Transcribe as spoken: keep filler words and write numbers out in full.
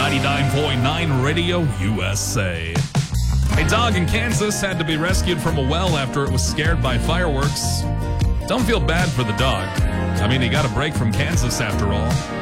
ninety-nine point nine Radio U S A. A dog in Kansas had to be rescued from a well after it was scared by fireworks. Don't feel bad for the dog. I mean, he got a break from Kansas after all.